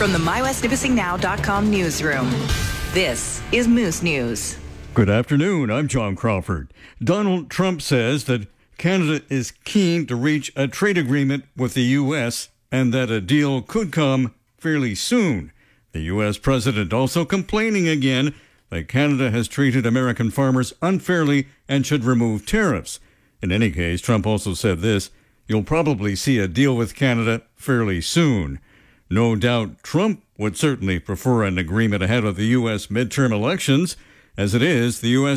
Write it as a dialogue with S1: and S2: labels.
S1: From the MyWestNipissingNow.com newsroom, this is Moose News.
S2: Good afternoon. I'm John Crawford. Donald Trump says that Canada is keen to reach a trade agreement with the U.S. and that a deal could come fairly soon. The U.S. president also complaining again that Canada has treated American farmers unfairly and should remove tariffs. In any case, Trump also said this: "You'll probably see a deal with Canada fairly soon." No doubt Trump would certainly prefer an agreement ahead of the U.S. midterm elections. As it is, the U.S.